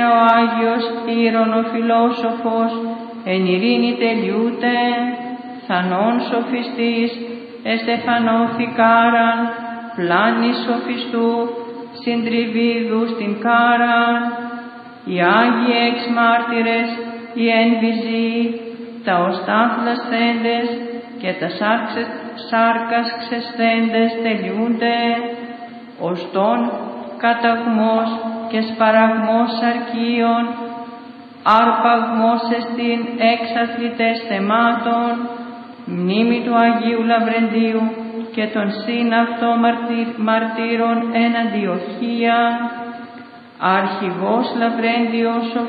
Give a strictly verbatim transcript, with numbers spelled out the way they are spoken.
ο Άγιος Ήρων ο φιλόσοφος, εν ειρήνη τελειούται, θανόν σοφιστής, εστεφανώθηκάραν, πλάνης σοφιστού, συντριβίδου στην κάραν, οι Άγιοι εξμάρτυρες, οι ένβιζοι, τα οστάθλασθέντες και τα σάρκας ξεσθέντες τελειούνται, οστών καταγμός και σπαραγμός σαρκίων, άρπαγμός εστίν εξαθλητές θεμάτων, μνήμη του Αγίου Λαβρεντίου και των συν αυτό μαρτύρων εν Αντιοχία, αρχηγός Λαβρέντιος ο